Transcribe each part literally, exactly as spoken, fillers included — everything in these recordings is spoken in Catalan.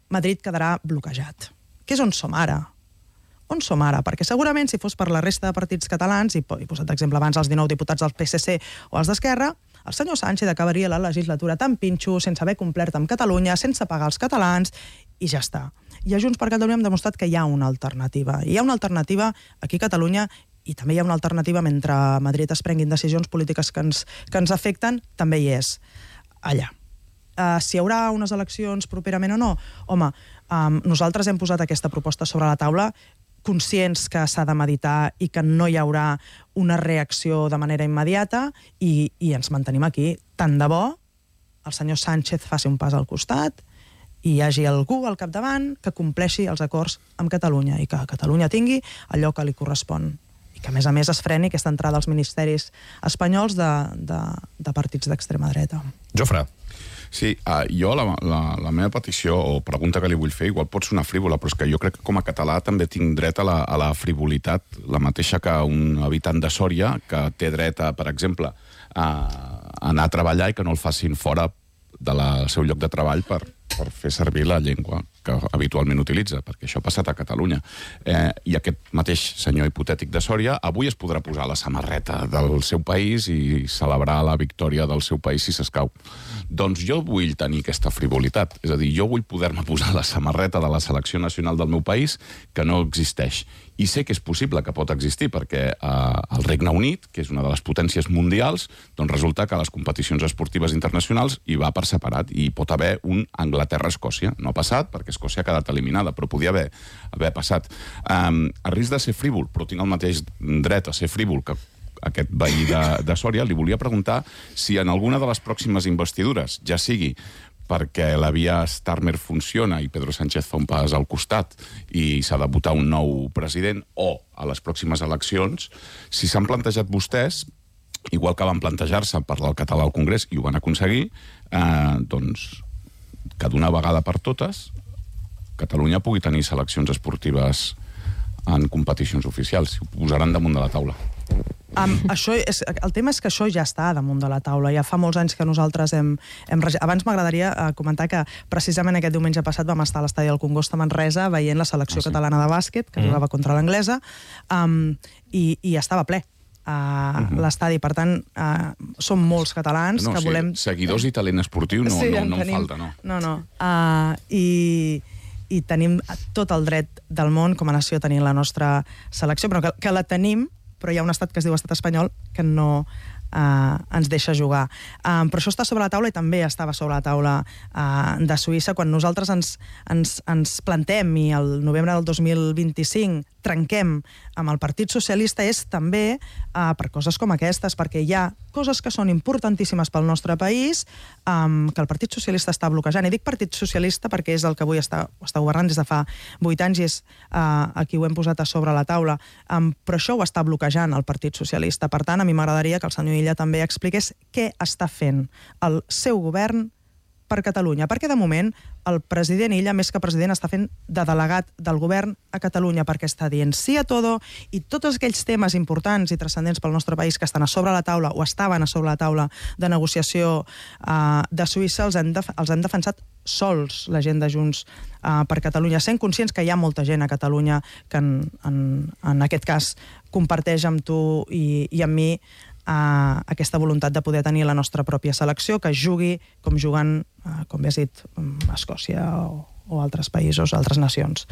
Madrid quedarà bloquejat. Que és on som ara? On som ara? Perquè segurament si fos per la resta de partits catalans, i he posat d'exemple abans els dinou diputats del P S C o els d'Esquerra, el senyor Sánchez acabaria la legislatura tan pinxo, sense haver complert amb Catalunya, sense pagar els catalans, i ja està. I a Junts per Catalunya hem demostrat que hi ha una alternativa. I hi ha una alternativa aquí a Catalunya, i també hi ha una alternativa mentre a Madrid es prenguin decisions polítiques que ens, que ens afecten, també hi és allà. Uh, si hi haurà unes eleccions properament o no? Home, um, nosaltres hem posat aquesta proposta sobre la taula conscients que s'ha de meditar i que no hi haurà una reacció de manera immediata i, i ens mantenim aquí. Tant de bo el senyor Sánchez faci un pas al costat i hi hagi algú al capdavant que compleixi els acords amb Catalunya i que Catalunya tingui allò que li correspon. I que, a més a més, es freni aquesta entrada als ministeris espanyols de, de, de partits d'extrema dreta. Jofre. Sí, uh, jo la, la, la meva petició o pregunta que li vull fer igual pot sonar frívola, però és que jo crec que com a català també tinc dret a la, a la frivolitat, la mateixa que un habitant de Sòria que té dret a, per exemple, a anar a treballar i que no el facin fora del seu lloc de treball per, per fer servir la llengua que habitualment utilitza, perquè això ha passat a Catalunya. Eh, I aquest mateix senyor hipotètic de Sòria avui es podrà posar la samarreta del seu país i celebrar la victòria del seu país si s'escau. Doncs jo vull tenir aquesta frivolitat, és a dir, jo vull poder-me posar la samarreta de la selecció nacional del meu país que no existeix. I sé que és possible que pot existir, perquè eh, el Regne Unit, que és una de les potències mundials, doncs resulta que a les competicions esportives internacionals hi va per separat i pot haver un Anglaterra-Escòcia. No ha passat, perquè Escòcia ha quedat eliminada, però podia haver, haver passat. Um, a risc de ser frívol, però tinc el mateix dret a ser frívol que aquest veí de, de Sòria, li volia preguntar si en alguna de les pròximes investidures, ja sigui perquè la via Starmer funciona i Pedro Sánchez fa un pas al costat i s'ha de votar un nou president, o a les pròximes eleccions, si s'han plantejat vostès, igual que van plantejar-se parlar el català al Congrés i ho van aconseguir, eh, doncs que d'una vegada per totes Catalunya pugui tenir seleccions esportives en competicions oficials, si ho posaran damunt de la taula. Um, això és, el tema és que això ja està damunt de la taula. Ja fa molts anys que nosaltres hem... hem abans m'agradaria uh, comentar que precisament aquest diumenge passat vam estar a l'estadi del Congost a Manresa veient la selecció ah, sí. catalana de bàsquet, que mm. jugava contra l'anglesa, um, i, i estava ple a uh, uh-huh. l'estadi. Per tant, uh, som molts catalans no, que sí, volem... Seguidors i talent esportiu no, sí, no, no tenim... en falta, no. No, no. Uh, i... i tenim tot el dret del món com a nació a tenir la nostra selecció, però que, que la tenim, però hi ha un estat que es diu estat espanyol que no eh, ens deixa jugar. Um, però això està sobre la taula i també estava sobre la taula uh, de Suïssa. Quan nosaltres ens, ens, ens plantem i el novembre del dos mil vint-i-cinc trenquem amb el Partit Socialista és també uh, per coses com aquestes, perquè hi ha coses que són importantíssimes pel nostre país um, que el Partit Socialista està bloquejant. I dic Partit Socialista perquè és el que avui està, està governant des de fa vuit anys i és uh, aquí ho hem posat a sobre la taula. Um, però això ho està bloquejant el Partit Socialista. Per tant, a mi m'agradaria que el senyor Illa també expliqués què està fent el seu govern per Catalunya, perquè de moment el president Illa, més que president, està fent de delegat del govern a Catalunya, perquè està dient sí a todo i tots aquells temes importants i transcendents pel nostre país que estan a sobre la taula o estaven a sobre la taula de negociació uh, de Suïssa els hem, def els hem defensat sols la gent de Junts uh, per Catalunya, sent conscients que hi ha molta gent a Catalunya que en, en, en aquest cas comparteix amb tu i, i amb mi Uh, aquesta voluntat de poder tenir la nostra pròpia selecció, que jugui com juguen, uh, com bé has dit, a Escòcia o, o altres països, altres nacions.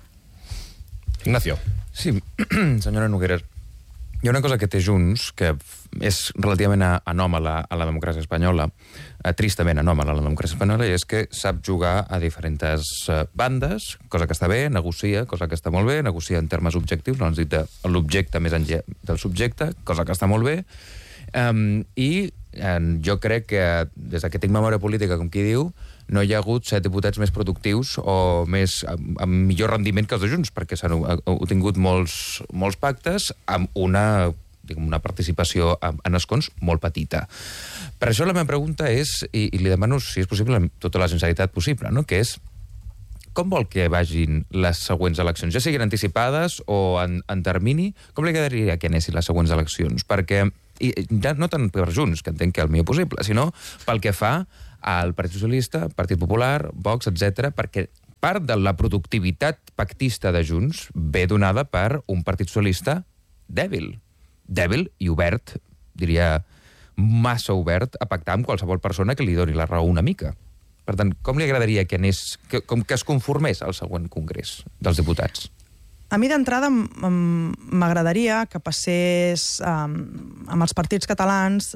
Ignacio. Sí, senyora Nogueras, hi ha una cosa que té Junts, que és relativament anòmala a la democràcia espanyola, eh, tristament anòmala a la democràcia espanyola, i és que sap jugar a diferents eh, bandes, cosa que està bé, negocia, cosa que està molt bé, negocia en termes objectius, no ens dit l'objecte més enllà del subjecte, cosa que està molt bé, um, i eh, jo crec que, des que tinc memòria política, com qui diu, no hi ha hagut set diputats més productius o més, amb, amb millor rendiment que els de Junts, perquè s'han obtingut molts, molts pactes amb una, diguem, una participació en escons molt petita. Per això la meva pregunta és, i, i li demano, si és possible, amb tota la sinceritat possible, no? Que és, com vol que vagin les següents eleccions? Ja siguin anticipades o en, en termini, com li quedaria que anessin les següents eleccions? Perquè, i, ja no tant per Junts, que entenc que el millor possible, sinó pel que fa al Partit Socialista, Partit Popular, Vox, etcètera, perquè part de la productivitat pactista de Junts ve donada per un Partit Socialista dèbil. Dèbil i obert, diria massa obert, a pactar amb qualsevol persona que li doni la raó una mica. Per tant, com li agradaria que anés, que, com que es conformés al següent congrés dels diputats? A mi d'entrada m'agradaria que passés eh, amb els partits catalans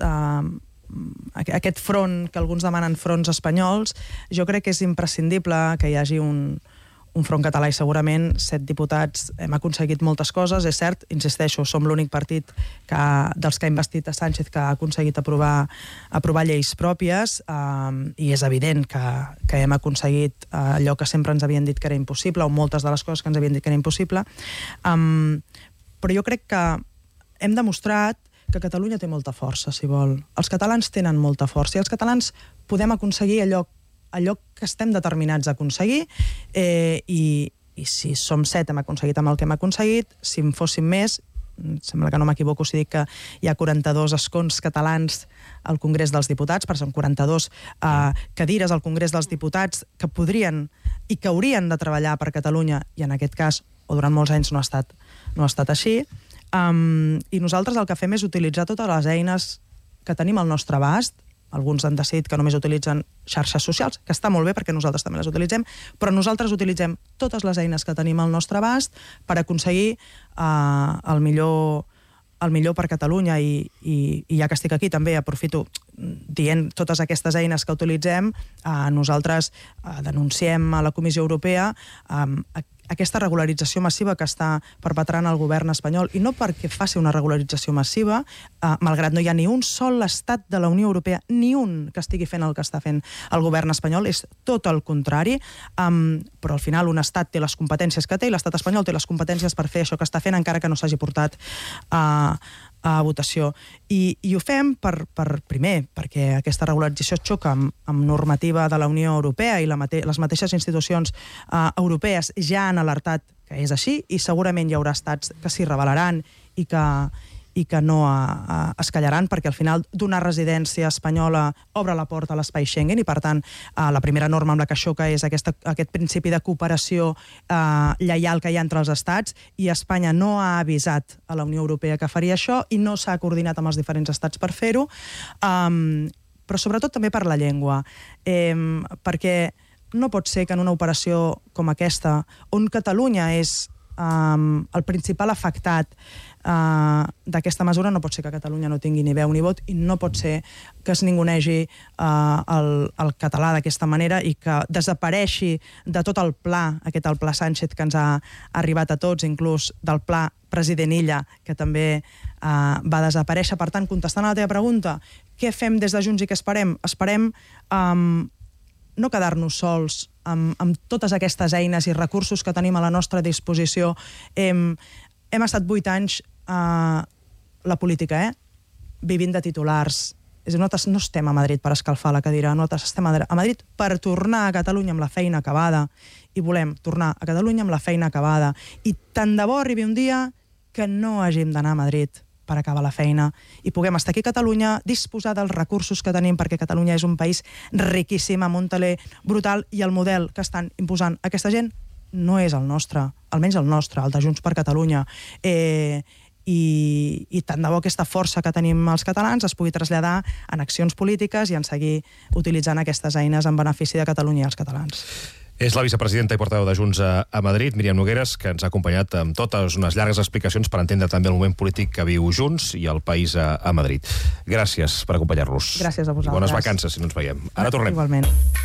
eh, aquest front, que alguns demanen fronts espanyols. Jo crec que és imprescindible que hi hagi un, un front català i segurament set diputats hem aconseguit moltes coses. És cert, insisteixo, som l'únic partit que, dels que ha investit a Sánchez que ha aconseguit aprovar, aprovar lleis pròpies eh, i és evident que, que hem aconseguit eh, allò que sempre ens havien dit que era impossible o moltes de les coses que ens havien dit que era impossible. Um, però jo crec que hem demostrat que Catalunya té molta força, si vol. Els catalans tenen molta força i els catalans podem aconseguir allò allò que estem determinats a aconseguir eh, i, i si som set hem aconseguit amb el que hem aconseguit, si en fóssim més, sembla que no m'equivoco si dic que hi ha quaranta-dos escons catalans al Congrés dels Diputats, però són quaranta-dos eh, cadires al Congrés dels Diputats que podrien i que haurien de treballar per Catalunya i en aquest cas, o durant molts anys no ha estat, no ha estat així. Um, I nosaltres el que fem és utilitzar totes les eines que tenim al nostre abast. Alguns han decidit que només utilitzen xarxes socials, que està molt bé perquè nosaltres també les utilitzem, però nosaltres utilitzem totes les eines que tenim al nostre abast per aconseguir uh, el millor el millor per Catalunya i, i, i ja que estic aquí també aprofito dient totes aquestes eines que utilitzem, uh, nosaltres uh, denunciem a la Comissió Europea um, aquesta regularització massiva que està perpetrant el govern espanyol, i no perquè faci una regularització massiva, eh, malgrat no hi ha ni un sol estat de la Unió Europea, ni un que estigui fent el que està fent el govern espanyol, és tot el contrari, um, però al final un estat té les competències que té i l'estat espanyol té les competències per fer això que està fent, encara que no s'hagi portat a... Uh, a votació. I, i ho fem per, per primer, perquè aquesta regularització xoca amb, amb normativa de la Unió Europea i la mate les mateixes institucions eh, europees ja han alertat que és així i segurament hi haurà estats que s'hi rebel·laran i que, i que no a, a, es callaran, perquè al final donar residència espanyola obre la porta a l'espai Schengen i per tant eh, la primera norma amb la que xoca és aquesta, aquest principi de cooperació eh, lleial que hi ha entre els estats, i Espanya no ha avisat a la Unió Europea que faria això i no s'ha coordinat amb els diferents estats per fer-ho, um, però sobretot també per la llengua, eh, perquè no pot ser que en una operació com aquesta, on Catalunya és um, el principal afectat Uh, d'aquesta mesura, no pot ser que Catalunya no tingui ni veu ni vot i no pot ser que es ningunegi uh, el, el català d'aquesta manera i que desapareixi de tot el pla, aquest el pla Sánchez que ens ha arribat a tots, inclús del pla President Illa, que també uh, va desaparèixer. Per tant, contestant a la teva pregunta, què fem des de Junts i què esperem? Esperem um, no quedar-nos sols amb, amb totes aquestes eines i recursos que tenim a la nostra disposició. Hem, hem estat vuit anys a la política, eh? vivint de titulars. És a dir, nosaltres no estem a Madrid per escalfar la cadira, nosaltres estem a Madrid per tornar a Catalunya amb la feina acabada, i volem tornar a Catalunya amb la feina acabada. I tant de bo arribi un dia que no hàgim d'anar a Madrid per acabar la feina i puguem estar aquí a Catalunya, disposar dels recursos que tenim, perquè Catalunya és un país riquíssim, amb un talent brutal, i el model que estan imposant aquesta gent no és el nostre, almenys el nostre, el de Junts per Catalunya. Eh, i, i tant de bo aquesta força que tenim els catalans es pugui traslladar en accions polítiques i en seguir utilitzant aquestes eines en benefici de Catalunya i els catalans. És la vicepresidenta i portaveu de Junts a, a Madrid, Míriam Nogueres, que ens ha acompanyat amb totes unes llargues explicacions per entendre també el moment polític que viu Junts i el país a, a Madrid. Gràcies per acompanyar-nos. Gràcies a vosaltres. I bones vacances, si no ens veiem. Ara tornem. Igualment.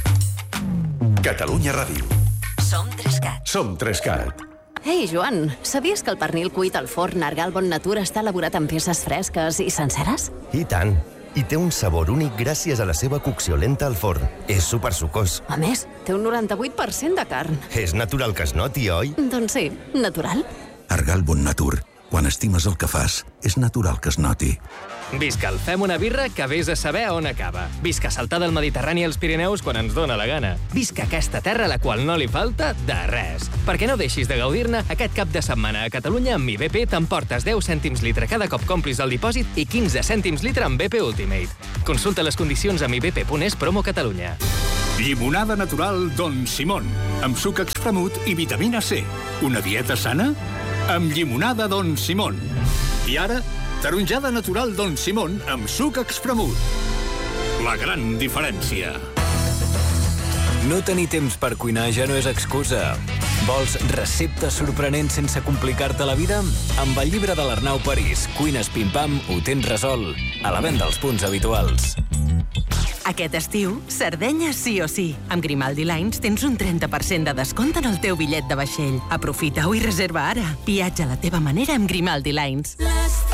Catalunya Ràdio. Som Trescat. Som Trescat. Ei, Joan, sabies que el pernil cuit al forn Argal Bon Natur està elaborat amb peces fresques i senceres? I tant. I té un sabor únic gràcies a la seva cocció lenta al forn. És supersucós. A més, té un noranta-vuit per cent de carn. És natural que es noti, oi? Doncs sí, natural. Argal Bon Natur. Quan estimes el que fas, és natural que es noti. Visca el Fem una birra que vés a saber on acaba. Visca saltar del Mediterrani als Pirineus quan ens dóna la gana. Visca aquesta terra a la qual no li falta de res. Perquè no deixis de gaudir-ne, aquest cap de setmana a Catalunya amb Mi B P t'emportes deu cèntims litre cada cop complis el dipòsit i quinze cèntims litre amb B P Ultimate. Consulta les condicions a mi b p punt es promo Catalunya. Llimonada natural Don Simón, amb suc expremut i vitamina C. Una dieta sana? Amb llimonada Don Simón. I ara, taronjada natural Don Simón amb suc expremut. La gran diferència. No tenir temps per cuinar ja no és excusa. Vols receptes sorprenents sense complicar-te la vida? Amb el llibre de l'Arnau París, Cuines Pim-Pam, ho tens resolt. A la venda als punts habituals. Aquest estiu, Sardenya sí o sí. Amb Grimaldi Lines tens un trenta per cent de descompte en el teu bitllet de vaixell. Aprofita-ho i reserva ara. Viatja a la teva manera amb Grimaldi Lines.